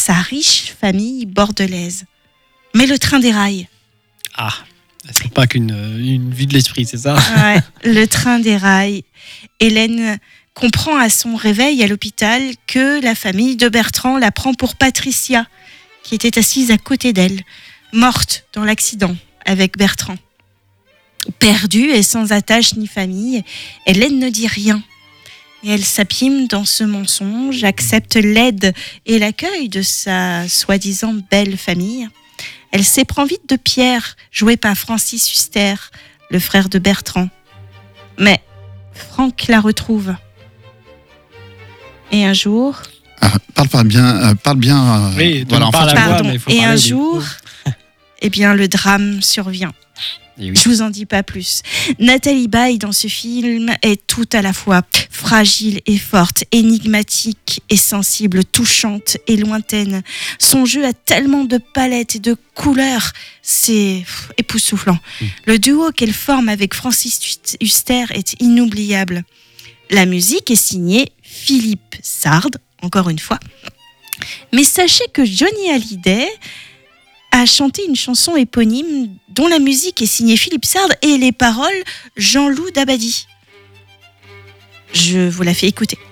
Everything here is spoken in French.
sa riche famille bordelaise. Mais le train déraille. Ah, c'est pas une vue de l'esprit, c'est ça ? Ouais, le train déraille. Hélène comprend à son réveil à l'hôpital que la famille de Bertrand la prend pour Patricia, qui était assise à côté d'elle, morte dans l'accident avec Bertrand. Perdue et sans attache ni famille, Hélène ne dit rien. Et elle s'abîme dans ce mensonge, accepte l'aide et l'accueil de sa soi-disant belle famille. Elle s'éprend vite de Pierre, joué par Francis Huster, le frère de Bertrand. Mais Franck la retrouve. Et un jour... Parle bien. Oui, voilà, en fait, Pardon. Et un jour, eh bien, le drame survient. Oui. Je vous en dis pas plus. Nathalie Baye dans ce film est tout à la fois fragile et forte, énigmatique et sensible, touchante et lointaine. Son jeu a tellement de palettes et de couleurs, c'est époustouflant. Le duo qu'elle forme avec Francis Huster est inoubliable. La musique est signée Philippe Sard, encore une fois. Mais sachez que Johnny Hallyday a chanté une chanson éponyme dont la musique est signée Philippe Sard et les paroles Jean-Loup Dabadi. Je vous la fais écouter.